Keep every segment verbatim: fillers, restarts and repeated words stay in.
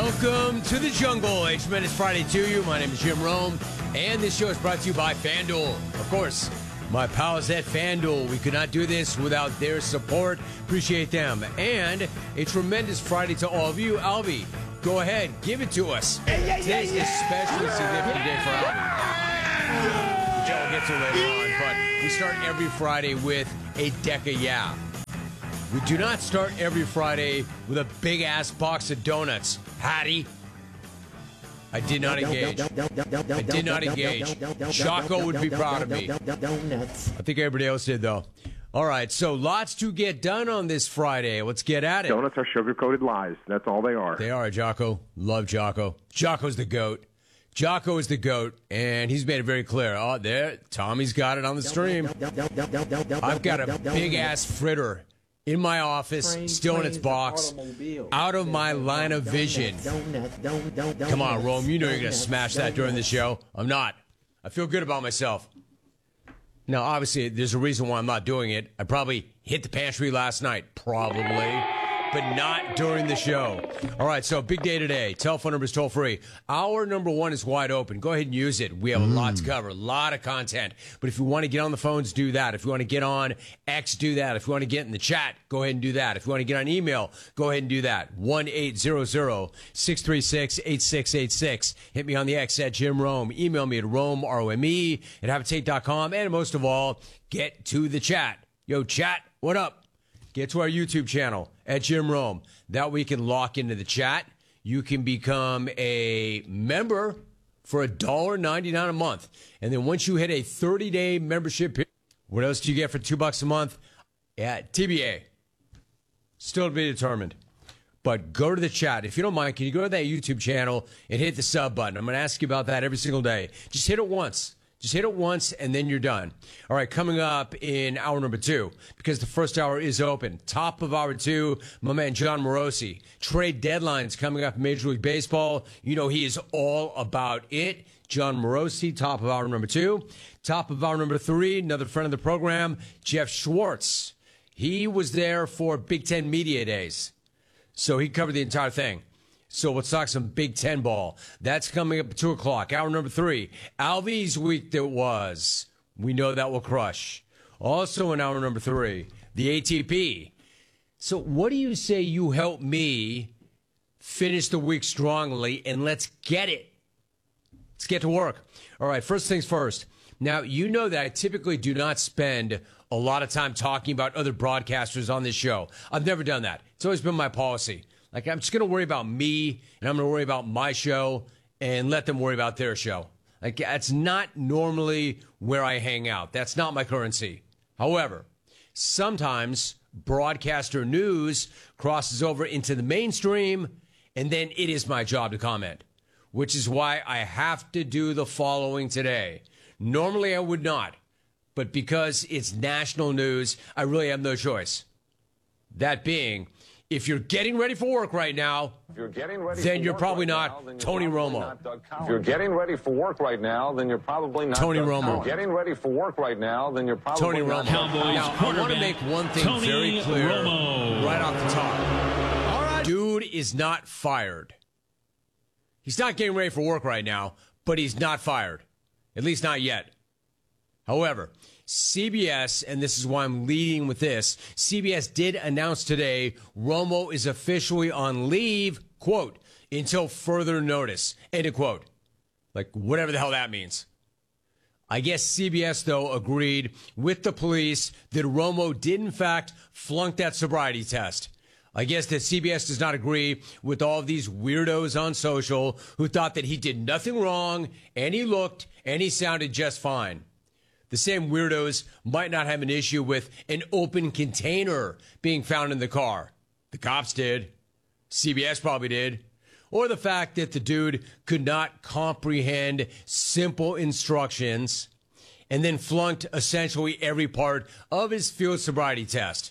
Welcome to the jungle. A tremendous Friday to you. My name is Jim Rome, and this show is brought to you by FanDuel. Of course, my pals at FanDuel. We could not do this without their support. Appreciate them. And a tremendous Friday to all of you. Alvy, go ahead. Give it to us. Yeah, yeah, Today's yeah, an especially significant day for Alvy. Which I'll get to later on. But we start every Friday with a deck of yeah. We do not start every Friday with a big-ass box of donuts. Hattie. I did not engage. I did not engage. Jocko would be proud of me. I think everybody else did, though. All right, so lots to get done on this Friday. Let's get at it. Donuts are sugar-coated lies. That's all they are. They are, Jocko. Love Jocko. Jocko's the GOAT. Jocko is the GOAT, and he's made it very clear. Oh, there, Tommy's got it on the stream. I've got a big-ass fritter in my office, Train, still in its box, out of my line of vision. Come on, Rome, you know you're going to smash that during the show. I'm not. I feel good about myself. Now, obviously, there's a reason why I'm not doing it. I probably hit the pantry last night, probably, but not during the show. All right, so big day today. Telephone number is toll free. Hour number one is wide open. Go ahead and use it. We have a lot to cover, a lot of content. But if you want to get on the phones, do that. If you want to get on X, do that. If you want to get in the chat, go ahead and do that. If you want to get on email, go ahead and do that. one eight hundred, six three six, eight six eight six. Hit me on the X at Jim Rome. Email me at Rome, R O M E, at habitate dot com. And most of all, get to the chat. Yo, chat, what up? Get to our YouTube channel at Jim Rome. That way you can lock into the chat. You can become a member for one dollar ninety-nine a month. And then once you hit a thirty-day membership period, what else do you get for two bucks a month? Yeah, T B A. Still to be determined. But go to the chat. If you don't mind, can you go to that YouTube channel and hit the sub button? I'm going to ask you about that every single day. Just hit it once. Just hit it once, and then you're done. All right, coming up in hour number two, because the first hour is open. Top of hour two, my man John Morosi. Trade deadlines coming up in Major League Baseball. You know he is all about it. John Morosi, top of hour number two. Top of hour number three, another friend of the program, Jeff Schwartz. He was there for Big Ten Media Days, so he covered the entire thing. So let's talk some Big Ten ball. That's coming up at two o'clock. Hour number three. Alvy's week that was. We know that will crush. Also in hour number three, the A T P. So what do you say you help me finish the week strongly, and let's get it. Let's get to work. All right, first things first. Now, you know that I typically do not spend a lot of time talking about other broadcasters on this show. I've never done that. It's always been my policy. Like, I'm just going to worry about me, and I'm going to worry about my show, and let them worry about their show. Like, that's not normally where I hang out. That's not my currency. However, sometimes broadcaster news crosses over into the mainstream, and then it is my job to comment, which is why I have to do the following today. Normally, I would not, but because it's national news, I really have no choice. That being, if you're getting ready for work right now, if you're getting ready then for you're work probably right not now, then Tony you're Romo. Not Doug If you're getting ready for work right now, then you're probably not Tony Doug Romo. If you're getting ready for work right now, then you're probably Tony not Romo. Doug Now, I want to make one thing Tony very clear Romo. right off the top. All right. Dude is not fired. He's not getting ready for work right now, but he's not fired. At least not yet. However, C B S, and this is why I'm leading with this, C B S did announce today Romo is officially on leave, quote, until further notice, end of quote. Like, whatever the hell that means. I guess C B S, though, agreed with the police that Romo did, in fact, flunk that sobriety test. I guess that C B S does not agree with all of these weirdos on social who thought that he did nothing wrong, and he looked, and he sounded just fine. The same weirdos might not have an issue with an open container being found in the car. The cops did. C B S probably did. Or the fact that the dude could not comprehend simple instructions and then flunked essentially every part of his field sobriety test.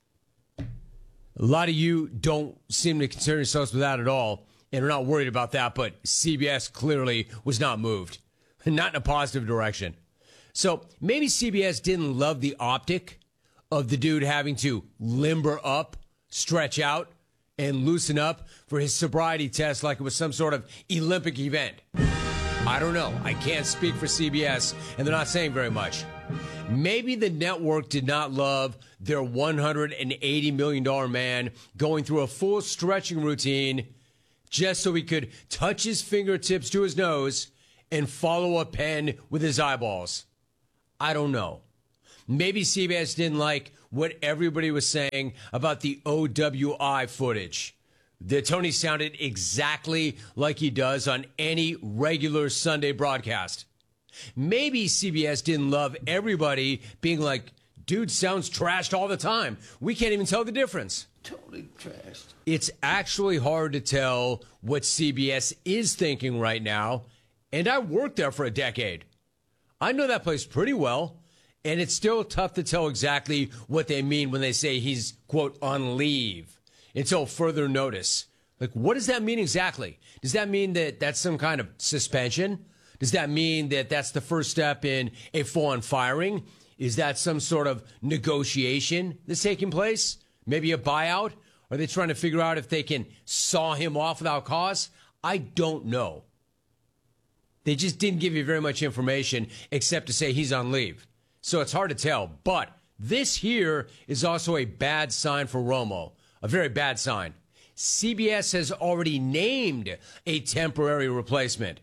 A lot of you don't seem to concern yourselves with that at all and are not worried about that, but C B S clearly was not moved. Not in a positive direction. So maybe C B S didn't love the optic of the dude having to limber up, stretch out, and loosen up for his sobriety test like it was some sort of Olympic event? I don't know. I can't speak for C B S, and they're not saying very much. Maybe the network did not love their one hundred eighty million dollars man going through a full stretching routine just so he could touch his fingertips to his nose and follow a pen with his eyeballs. I don't know. Maybe C B S didn't like what everybody was saying about the O W I footage. That Tony sounded exactly like he does on any regular Sunday broadcast. Maybe C B S didn't love everybody being like, dude sounds trashed all the time. We can't even tell the difference. Totally trashed. It's actually hard to tell what C B S is thinking right now, and I worked there for a decade. I know that place pretty well, and it's still tough to tell exactly what they mean when they say he's, quote, on leave until further notice. Like, what does that mean exactly? Does that mean that that's some kind of suspension? Does that mean that that's the first step in a full-on firing? Is that some sort of negotiation that's taking place? Maybe a buyout? Are they trying to figure out if they can saw him off without cause? I don't know. They just didn't give you very much information except to say he's on leave. So it's hard to tell. But this here is also a bad sign for Romo. A very bad sign. C B S has already named a temporary replacement.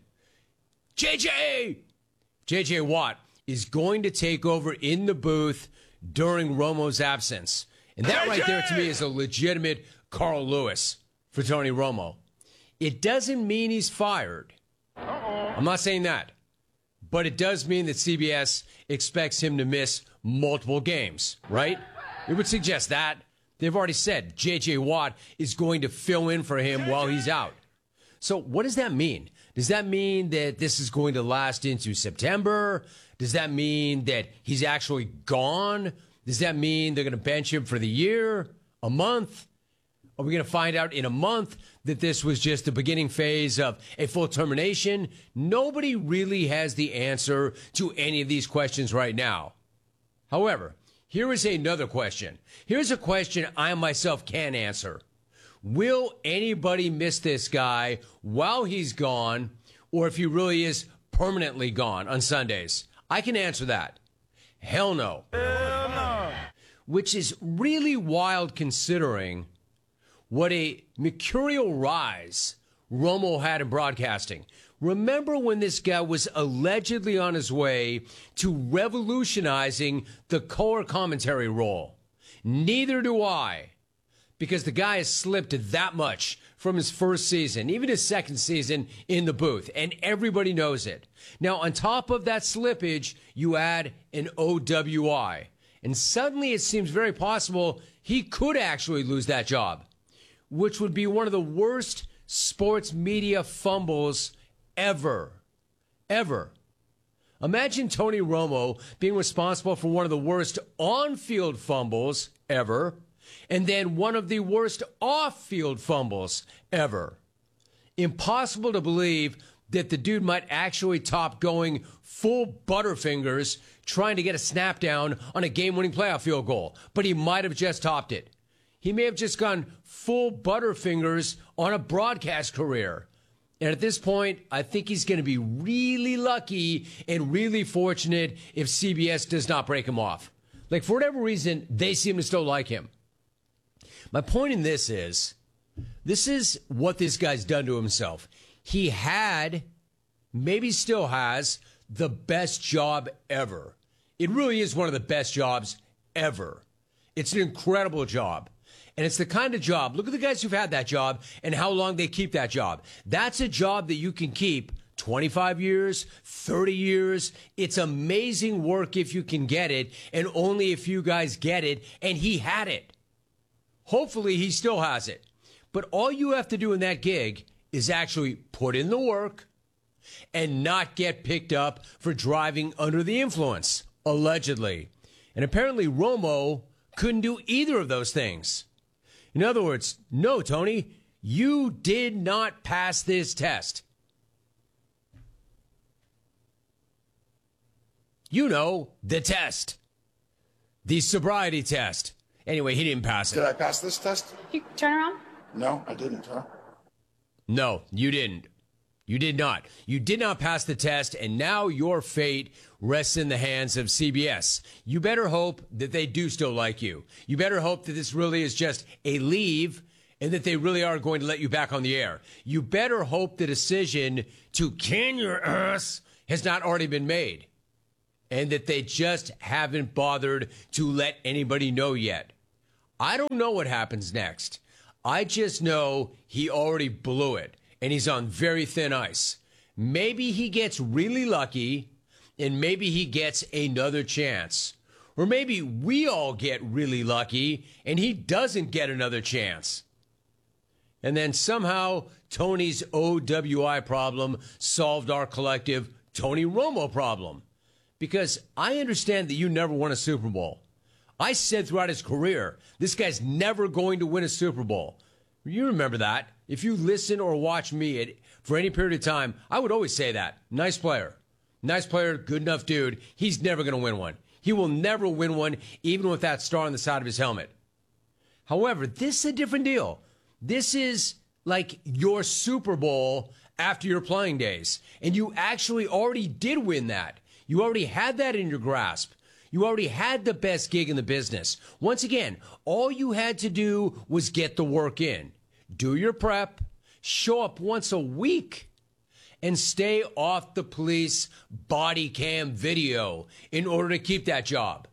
J J! J J Watt is going to take over in the booth during Romo's absence. And that right there to me is a legitimate Carl Lewis for Tony Romo. It doesn't mean he's fired. Uh-oh. I'm not saying that. But it does mean that C B S expects him to miss multiple games, right? It would suggest that. They've already said J J Watt is going to fill in for him while he's out. So what does that mean? Does that mean that this is going to last into September? Does that mean that he's actually gone? Does that mean they're going to bench him for the year? A month? Are we going to find out in a month that this was just the beginning phase of a full termination? Nobody really has the answer to any of these questions right now. However, here is another question. Here's a question I myself can answer. Will anybody miss this guy while he's gone, or if he really is permanently gone on Sundays? I can answer that. Hell no. Hell no. Which is really wild considering what a mercurial rise Romo had in broadcasting. Remember when this guy was allegedly on his way to revolutionizing the color commentary role? Neither do I, because the guy has slipped that much from his first season, even his second season in the booth, and everybody knows it. Now, on top of that slippage, you add an O W I, and suddenly it seems very possible he could actually lose that job, which would be one of the worst sports media fumbles ever. Ever. Imagine Tony Romo being responsible for one of the worst on-field fumbles ever, and then one of the worst off-field fumbles ever. Impossible to believe that the dude might actually top going full Butterfingers trying to get a snap down on a game-winning playoff field goal, but he might have just topped it. He may have just gone full Butterfingers on a broadcast career. And at this point, I think he's going to be really lucky and really fortunate if C B S does not break him off. Like, for whatever reason, they seem to still like him. My point in this is, this is what this guy's done to himself. He had, maybe still has, the best job ever. It really is one of the best jobs ever. It's an incredible job. And it's the kind of job, look at the guys who've had that job and how long they keep that job. That's a job that you can keep twenty-five years, thirty years. It's amazing work if you can get it, and only a few guys get it, and he had it. Hopefully he still has it. But all you have to do in that gig is actually put in the work and not get picked up for driving under the influence, allegedly. And apparently Romo couldn't do either of those things. In other words, no, Tony, you did not pass this test. You know, the test. The sobriety test. Anyway, he didn't pass it. Did I pass this test? You turn around. No, I didn't, huh? No, you didn't. You did not. You did not pass the test, and now your fate rests in the hands of C B S. You better hope that they do still like you. You better hope that this really is just a leave and that they really are going to let you back on the air. You better hope the decision to can your ass has not already been made and that they just haven't bothered to let anybody know yet. I don't know what happens next. I just know he already blew it. And he's on very thin ice. Maybe he gets really lucky, and maybe he gets another chance. Or maybe we all get really lucky, and he doesn't get another chance. And then somehow Tony's O W I problem solved our collective Tony Romo problem. Because I understand that you never won a Super Bowl. I said throughout his career, this guy's never going to win a Super Bowl. You remember that. If you listen or watch me at, for any period of time, I would always say that. Nice player. Nice player, good enough dude. He's never going to win one. He will never win one, even with that star on the side of his helmet. However, this is a different deal. This is like your Super Bowl after your playing days. And you actually already did win that. You already had that in your grasp. You already had the best gig in the business. Once again, all you had to do was get the work in. Do your prep, show up once a week, and stay off the police body cam video in order to keep that job.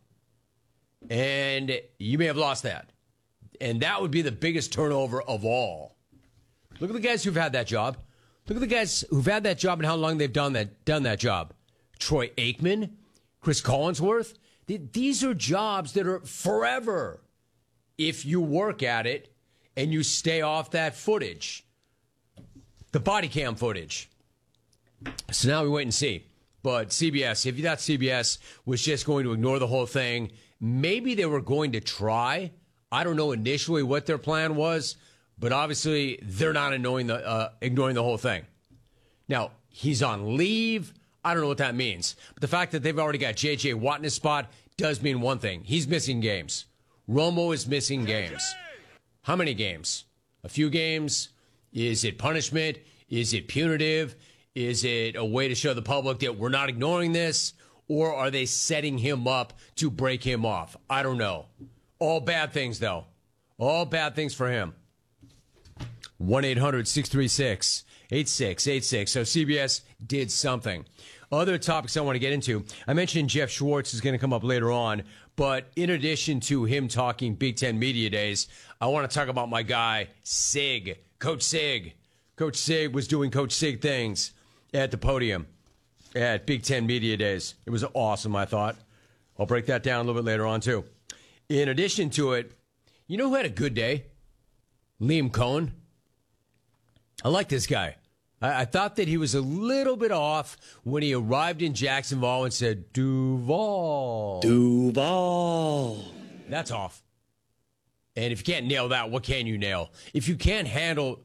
And you may have lost that. And that would be the biggest turnover of all. Look at the guys who've had that job. Look at the guys who've had that job and how long they've done that, done that job. Troy Aikman, Chris Collinsworth. These are jobs that are forever if you work at it and you stay off that footage, the body cam footage. So now we wait and see. But C B S, if you thought C B S was just going to ignore the whole thing, maybe they were going to try. I don't know initially what their plan was, but obviously they're not ignoring the, uh, ignoring the whole thing. Now, he's on leave. I don't know what that means. But the fact that they've already got J J Watt in his spot does mean one thing. He's missing games. Romo is missing games. How many games? A few games? Is it punishment? Is it punitive? Is it a way to show the public that we're not ignoring this? Or are they setting him up to break him off? I don't know. All bad things, though. All bad things for him. one eight hundred six three six eight six eight six. So C B S did something. Other topics I want to get into. I mentioned Jeff Schwartz is going to come up later on, but in addition to him talking Big Ten Media Days, I want to talk about my guy, Sig, Coach Sig. Coach Sig was doing Coach Sig things at the podium at Big Ten Media Days. It was awesome, I thought. I'll break that down a little bit later on, too. In addition to it, you know who had a good day? Liam Cohen. I like this guy. I, I thought that he was a little bit off when he arrived in Jacksonville and said, Duval. Duval. That's off. And if you can't nail that, what can you nail? If you can't handle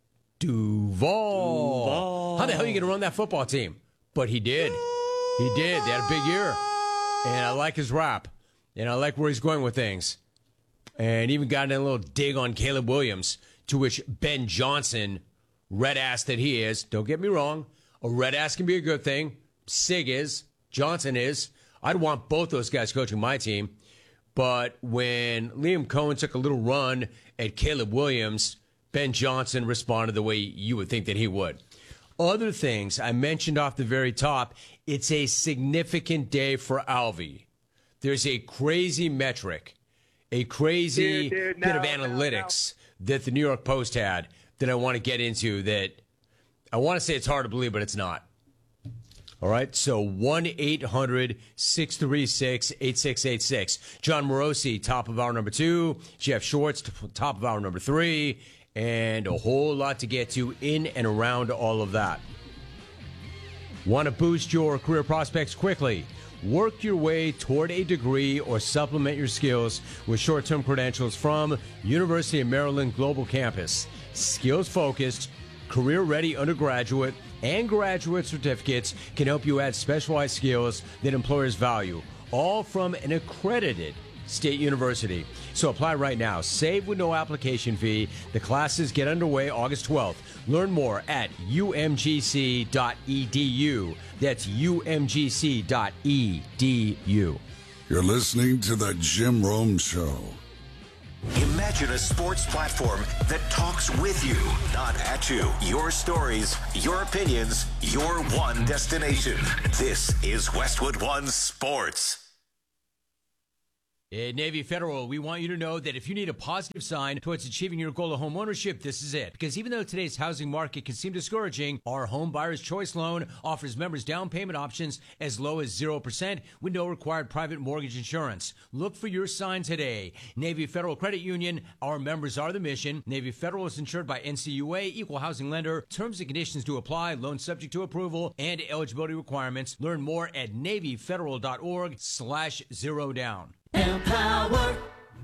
Duval, Duval. How the hell are you going to run that football team? But he did. He did. They had a big year. And I like his rap. And I like where he's going with things. And even got in a little dig on Caleb Williams, to which Ben Johnson, red ass that he is, don't get me wrong, a red ass can be a good thing. Sig is. Johnson is. I'd want both those guys coaching my team. But when Liam Cohen took a little run at Caleb Williams, Ben Johnson responded the way you would think that he would. Other things I mentioned off the very top, it's a significant day for Alvy. There's a crazy metric, a crazy dude, dude, no, bit of analytics no, no. that the New York Post had that I want to get into that I want to say it's hard to believe, but it's not. All right, so one eight hundred six three six eight six eight six. John Morosi, top of hour number two. Jeff Schwartz, top of hour number three. And a whole lot to get to in and around all of that. Want to boost your career prospects quickly? Work your way toward a degree or supplement your skills with short-term credentials from University of Maryland Global Campus. Skills-focused, career-ready undergraduate and graduate certificates can help you add specialized skills that employers value, all from an accredited State University. So apply right now. Save with no application fee. The classes get underway August twelfth. Learn more at u m g c dot e d u. That's u m g c dot e d u. You're listening to The Jim Rome Show. Imagine a sports platform that talks with you, not at you. Your stories, your opinions, your one destination. This is Westwood One Sports. At Navy Federal, we want you to know that if you need a positive sign towards achieving your goal of home ownership, this is it. Because even though today's housing market can seem discouraging, our Home Buyer's Choice Loan offers members down payment options as low as zero percent with no required private mortgage insurance. Look for your sign today. Navy Federal Credit Union, our members are the mission. Navy Federal is insured by N C U A, Equal Housing Lender. Terms and conditions do apply. Loan subject to approval and eligibility requirements. Learn more at NavyFederal.org slash zero down. Empower.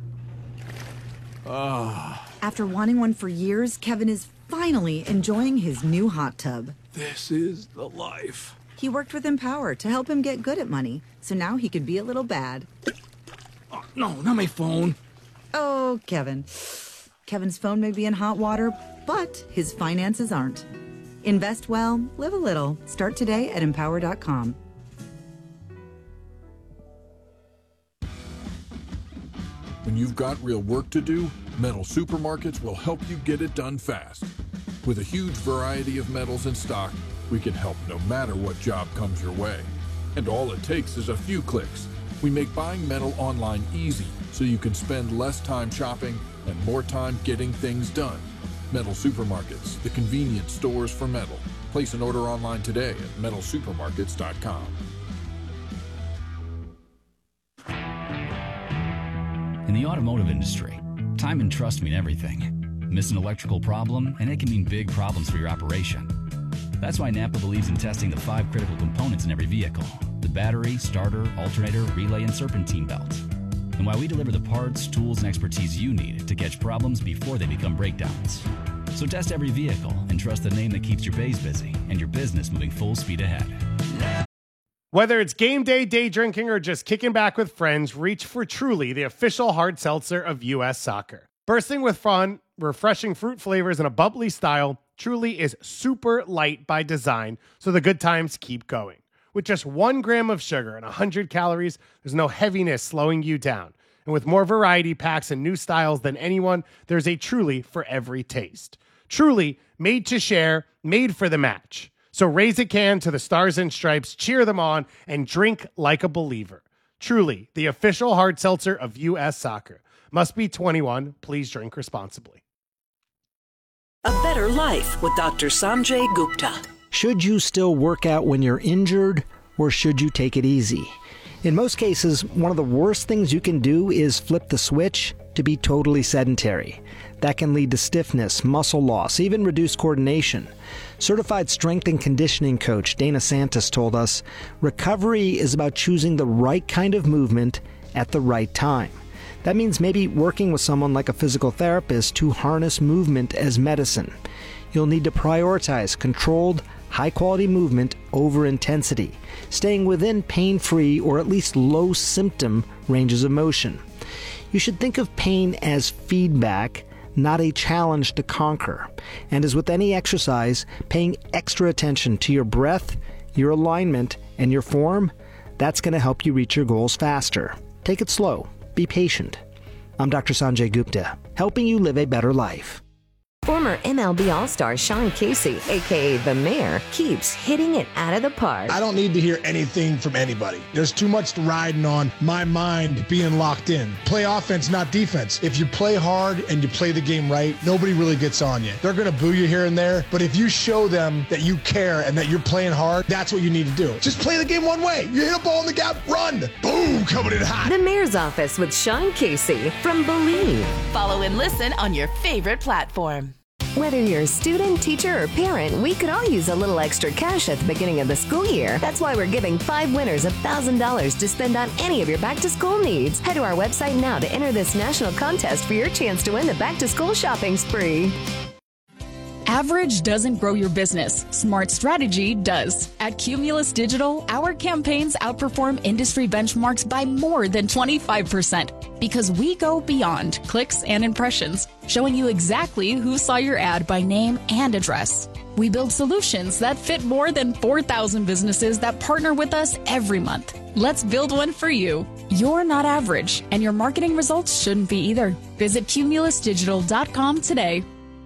Oh. After wanting one for years, Kevin is finally enjoying his new hot tub. This is the life. He worked with Empower to help him get good at money, so now he could be a little bad. Oh, no, not my phone. Oh, Kevin. Kevin's phone may be in hot water, but his finances aren't. Invest well, live a little. Start today at empower dot com. When you've got real work to do, Metal Supermarkets will help you get it done fast. With a huge variety of metals in stock, we can help no matter what job comes your way. And all it takes is a few clicks. We make buying metal online easy so you can spend less time shopping and more time getting things done. Metal Supermarkets, the convenient stores for metal. Place an order online today at metal supermarkets dot com. In the automotive industry, time and trust mean everything. Miss an electrical problem, and it can mean big problems for your operation. That's why Napa believes in testing the five critical components in every vehicle: the battery, starter, alternator, relay, and serpentine belt. And why we deliver the parts, tools, and expertise you need to catch problems before they become breakdowns. So test every vehicle and trust the name that keeps your bays busy and your business moving full speed ahead. Whether it's game day, day drinking, or just kicking back with friends, reach for Truly, the official hard seltzer of U S Soccer. Bursting with fun, refreshing fruit flavors, and a bubbly style, Truly is super light by design, so the good times keep going. With just one gram of sugar and one hundred calories, there's no heaviness slowing you down. And with more variety packs and new styles than anyone, there's a Truly for every taste. Truly, made to share, made for the match. So raise a can to the Stars and Stripes, cheer them on, and drink like a believer. Truly, the official hard seltzer of U S Soccer. Must be twenty-one. Please drink responsibly. A better life with Doctor Sanjay Gupta. Should you still work out when you're injured, or should you take it easy? In most cases, one of the worst things you can do is flip the switch to be totally sedentary. That can lead to stiffness, muscle loss, even reduced coordination. Certified strength and conditioning coach Dana Santos told us, recovery is about choosing the right kind of movement at the right time. That means maybe working with someone like a physical therapist to harness movement as medicine. You'll need to prioritize controlled, high-quality movement over intensity, staying within pain-free or at least low-symptom ranges of motion. You should think of pain as feedback, not a challenge to conquer. And as with any exercise, paying extra attention to your breath, your alignment, and your form, that's going to help you reach your goals faster. Take it slow. Be patient. I'm Doctor Sanjay Gupta, helping you live a better life. Former M L B All-Star Sean Casey, a k a. The Mayor, keeps hitting it out of the park. I don't need to hear anything from anybody. There's too much riding on my mind being locked in. Play offense, not defense. If you play hard and you play the game right, nobody really gets on you. They're going to boo you here and there, but if you show them that you care and that you're playing hard, that's what you need to do. Just play the game one way. You hit a ball in the gap, run. Boom, coming in hot. The Mayor's Office with Sean Casey from Believe. Follow and listen on your favorite platform. Whether you're a student, teacher, or parent, we could all use a little extra cash at the beginning of the school year. That's why we're giving five winners one thousand dollars to spend on any of your back-to-school needs. Head to our website now to enter this national contest for your chance to win the back-to-school shopping spree. Average doesn't grow your business. Smart strategy does. At Cumulus Digital, our campaigns outperform industry benchmarks by more than twenty-five percent. Because we go beyond clicks and impressions, showing you exactly who saw your ad by name and address. We build solutions that fit more than four thousand businesses that partner with us every month. Let's build one for you. You're not average, and your marketing results shouldn't be either. Visit cumulus digital dot com today.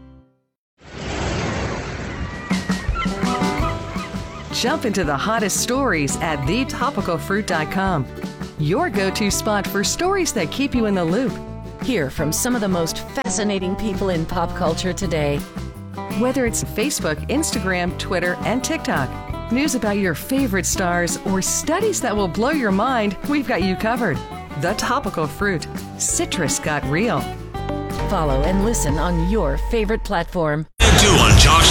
Jump into the hottest stories at the topical fruit dot com. Your go-to spot for stories that keep you in the loop. Hear from some of the most fascinating people in pop culture today. Whether it's Facebook, Instagram, Twitter, and TikTok, news about your favorite stars, or studies that will blow your mind, we've got you covered. The Topical Fruit. Citrus got real. Follow and listen on your favorite platform. Do on Josh